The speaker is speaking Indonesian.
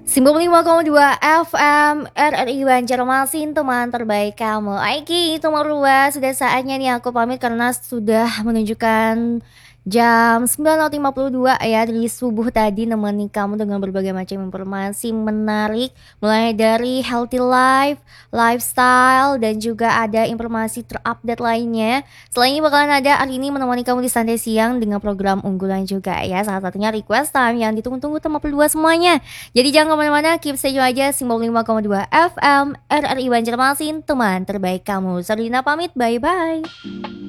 95,2 FM RRI Banjarmasin, teman terbaik kamu. Aiki, teman ruas, sudah saatnya nih aku pamit karena sudah menunjukkan jam 9.52 ya dari subuh tadi, nemani kamu dengan berbagai macam informasi menarik, mulai dari healthy life, lifestyle, dan juga ada informasi terupdate lainnya. Selain ini bakalan ada hari ini menemani kamu di santai siang dengan program unggulan juga ya. Salah satunya request time yang ditunggu-tunggu teman berdua semuanya. Jadi jangan kemana-mana, keep stay aja 95,2 FM RRI Banjarmasin, teman terbaik kamu. Sarina pamit, bye-bye.